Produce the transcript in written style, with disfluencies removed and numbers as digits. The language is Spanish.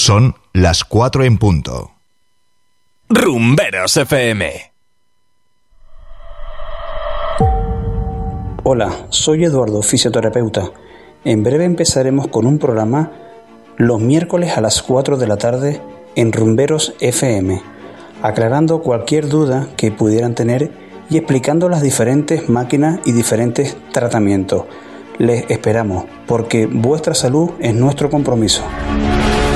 Son las 4 en punto. Rumberos FM. Hola, soy Eduardo, fisioterapeuta. En breve empezaremos con un programa los miércoles a las 4 de la tarde en Rumberos FM, aclarando cualquier duda que pudieran tener y explicando las diferentes máquinas y diferentes tratamientos. Les esperamos, porque vuestra salud es nuestro compromiso.